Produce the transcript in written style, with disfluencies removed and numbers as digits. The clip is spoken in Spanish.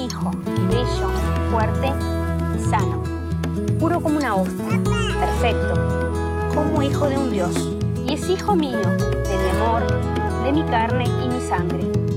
hijo, bello, fuerte y sano, puro como una ostra, perfecto, como hijo de un Dios. Y es hijo mío, de mi amor, de mi carne y mi sangre.